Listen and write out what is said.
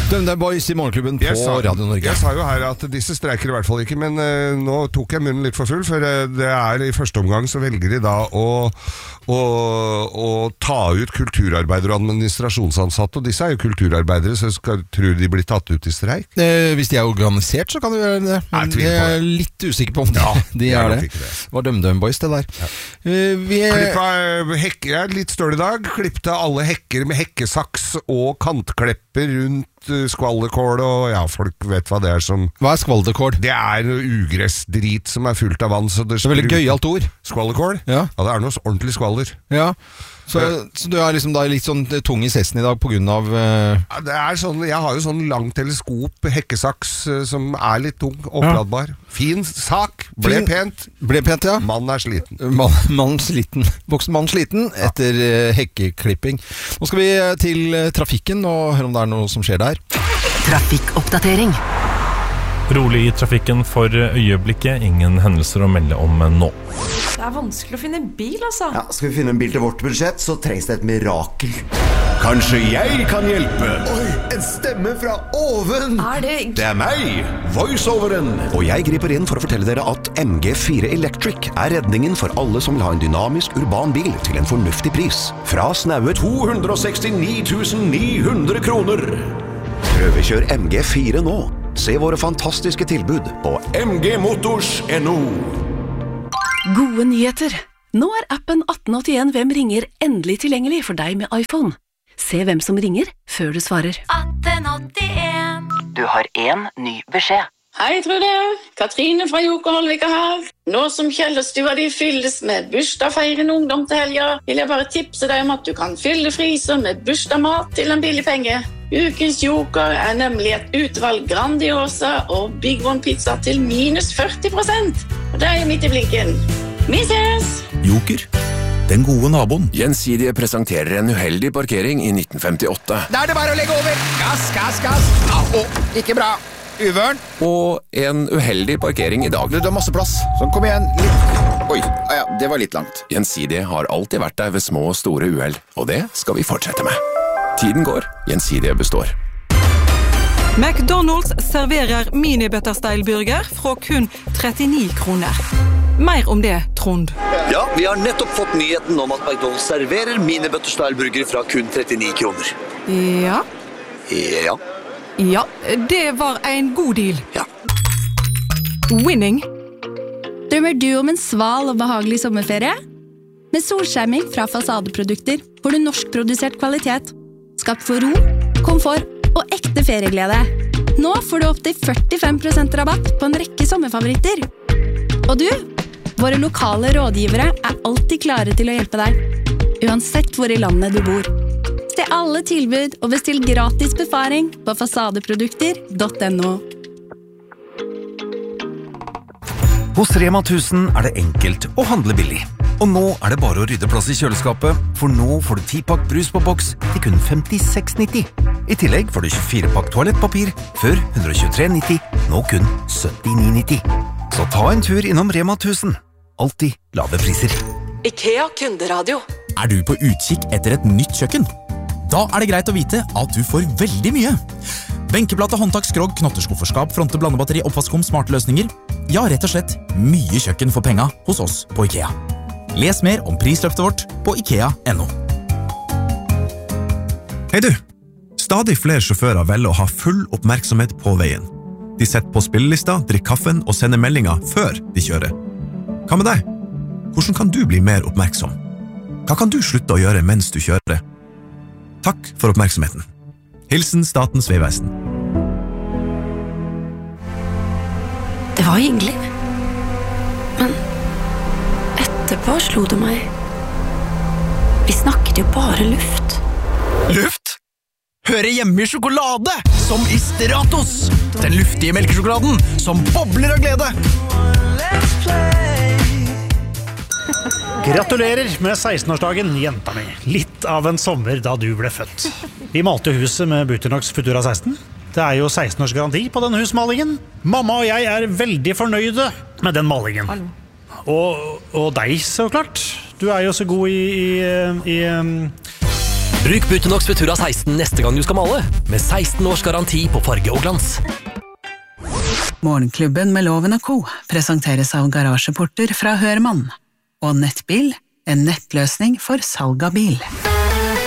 DumDum Boys I Morgenklubben på Radio Norge. Jeg sa jo her at disse streiker I hvert fall ikke, men nå tok jeg munnen litt for full, for det I første omgang så velger de da å ta ut kulturarbeidere og administrasjonsansatte, og disse jo kulturarbeidere, så tror de blir tatt ut I streik. Hvis de organisert, så kan de gjøre det. Men jeg litt usikker på om de det. Det var DumDum Boys det der. Jeg litt støl I dag, klippte alle hekker med hekkesaks og kantklepper rundt skvalderkål, og folk vet hva det som... Hva skvalderkål? Det noe ugressdrit som fullt av vann, så det veldig gøyalt ord. Skvalderkål? Ja, det noe ordentlig skvalder. Ja, så du liksom da litt sånn tung I sessen I dag på grunn av... Ja, det sånn, jeg har jo sånn lang teleskop, hekkesaks, som litt tung, oppladbar. Fin sak, ble pent. Ble pent, ja. Mannen sliten. Mannen sliten. Voksen mann sliten etter hekkeklipping. Nå skal vi til trafikken og høre om det noe som skjer der. Trafikkoppdatering. Rolig I trafikken for øyeblikket. Ingen hendelser å melde om nå. Det vanskelig å finne en bil, altså. Ja, skal vi finne en bil til vårt budsjett, så trengs det et mirakel. Kanskje jeg kan hjelpe? Oi, en stemme fra oven! Det meg, voiceoveren. Og jeg griper inn for å fortelle dere at MG4 Electric redningen for alle som vil ha en dynamisk urban bil til en fornuftig pris. Fra snaue 269 900 kroner. Prøvekjør MG4 nå. Se våre fantastiske tilbud på mgmotors.no. Gode nyheter. Nå appen 1881 Hvem ringer endelig tilgjengelig for deg med iPhone. Se hvem som ringer før du svarer. 1881. Du har en ny beskjed. Hei, Trude. Katrine fra Jokerholvika her. Nå som Kjellerstua de fylles med bursdagsfeirende ungdom til helga, vil jeg bare tipse deg om at du kan fylle fryser med bursdagsmat til en billig penge. Ukens Joker nemlig et utvalg Grandiosa og Big One pizza til minus 40%. Og det midt I blikken. Vi ses! Joker, den gode naboen. Gjensidige presenterer en uheldig parkering I 1958. Da det bare å legge over. Gass, gass, gass. Ikke bra. Uvørn. Og en uheldig parkering I dag. Du har masse plass. Sånn, kom igjen. Litt. Oi, ja, det var litt langt. Gjensidige har alltid vært der ved små og store uheld. Og det skal vi fortsette med. Tiden går, Gjensidige består. McDonald's serverer mini-butterstyle-burger fra kun 39 kroner. Mer om det, Trond. Ja, vi har nettopp fått nyheten om at McDonald's serverer mini-butterstyle-burger fra kun 39 kroner. Ja. Ja. Ja, det var en god deal. Ja. Winning. Drømmer du om en sval og behagelig sommerferie? Med solskjerming fra Fasadeprodukter får du norskprodusert kvalitet. Skapt for ro, komfort og ekte ferieglede. Nå får du opp til 45% rabatt på en rekke sommerfavoritter. Og du, våre lokale rådgivere alltid klare til å hjelpe deg. Uansett hvor I landet du bor. Se alle tilbud og bestill gratis befaring på fasadeprodukter.no. Hos Rema 1000 det enkelt å handle billig. Og nå det bare å rydde plass I kjøleskapet, for nå får du 10-pakk brus på boks til kun 56,90. I tillegg får du 24-pakk toalettpapir før 123,90, nå kun 79,90. Så ta en tur innom Rema 1000. Alltid lave priser. IKEA Kunderadio. Du på utkikk etter et nytt kjøkken? Da det greit å vite at du får veldig mye. Benkeplate, håndtak, skrog, knotterskufferskap, fronte, blandebatteri, oppvaskom, smarte løsninger. Ja, rett og slett mye kjøkken for penga hos oss på IKEA. Les mer om prisløftet vårt på IKEA.no. Hei du! Stadig flere sjåfører velger å ha full oppmerksomhet på veien. De setter på spillelista, drikker kaffen og sender meldinger før de kjører. Hva med deg? Hvordan kan du bli mer oppmerksom? Hva kan du slutte å gjøre mens du kjører? Takk for oppmerksomheten. Hilsen Statens Vegvesen. Det var hyggelig. Men etterpå slo det meg. Vi snakket jo bare luft. Luft? Hører hjemme I sjokolade, som I Stratos. Den luftige melkesjokoladen, som bobler av glede. Gratulerer med 16-årsdagen, jenta mi. Litt av en sommer da du ble født. Vi malte huset med Buternox Futura 16. Det jo 16 års garanti på den husmalingen. Mamma og jeg veldig fornøyde med den malingen. Og deg, så klart. Du jo så god I Bruk Butonox Futura 16 neste gang du skal male, med 16 års garanti på farge og glans. Morgenklubben med Loven & Co. presenteres av garasjeporter fra Hørmann. Og Nettbil, en nettløsning for salg av bil.